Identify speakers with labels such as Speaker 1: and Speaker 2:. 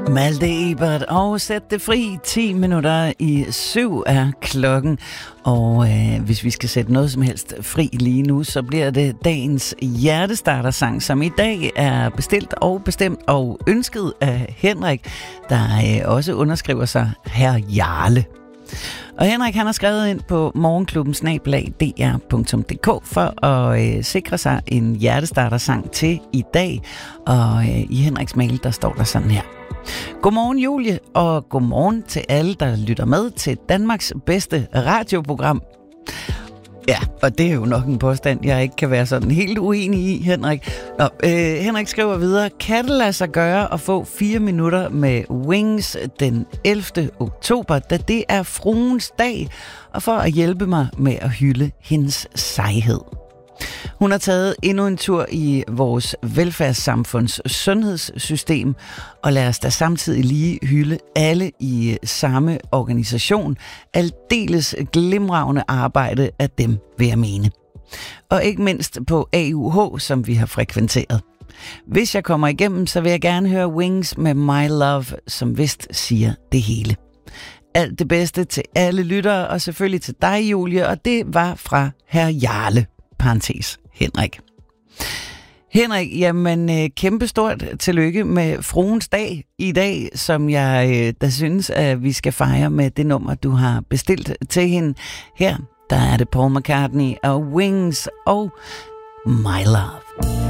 Speaker 1: Malte Ebert og Sæt det fri. 10 minutter i 7 er klokken. Og hvis vi skal sætte noget som helst fri lige nu, så bliver det dagens hjertestartersang, som i dag er bestilt og bestemt og ønsket af Henrik, der også underskriver sig Herr Jarle. Og Henrik, han har skrevet ind på morgenklubben@dr.dk for at sikre sig en hjertestartersang til i dag. Og i Henriks mail, der står der sådan her. Godmorgen Julie, og godmorgen til alle, der lytter med til Danmarks bedste radioprogram. Ja, og det er jo nok en påstand, jeg ikke kan være sådan helt uenig i, Henrik. Henrik skriver videre, kan det lade sig gøre at få 4 minutter med Wings den 11. oktober, da det er fruens dag, og for at hjælpe mig med at hylde hendes sejhed. Hun har taget endnu en tur i vores velfærdssamfunds sundhedssystem, og lad os da samtidig lige hylde alle i samme organisation. Aldeles glimragende arbejde af dem, vil jeg mene. Og ikke mindst på AUH, som vi har frekventeret. Hvis jeg kommer igennem, så vil jeg gerne høre Wings med My Love, som vist siger det hele. Alt det bedste til alle lyttere, og selvfølgelig til dig, Julie, og det var fra Herr Jarle. Parentes, Henrik. Henrik, jamen kæmpestort tillykke med fruens dag i dag, som jeg da synes, at vi skal fejre med det nummer, du har bestilt til hende. Her, der er det Paul McCartney og Wings og My Love.